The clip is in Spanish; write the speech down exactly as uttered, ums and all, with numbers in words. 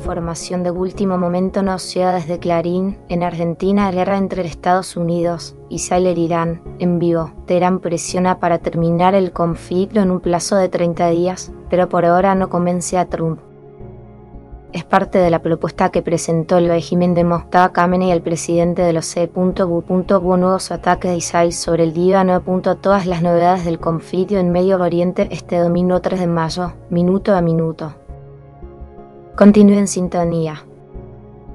información de último momento nos llega desde Clarín. En Argentina, guerra entre Estados Unidos, Israel e Irán. En vivo, Teherán presiona para terminar el conflicto en un plazo de treinta días, pero por ahora no convence a Trump. Es parte de la propuesta que presentó el régimen de Mustafa Khamenei al presidente de los C U. Hubo nuevos ataques de Israel sobre el Líbano. Todas las novedades del conflicto en Medio Oriente este domingo tres de mayo, minuto a minuto. Continúe en sintonía.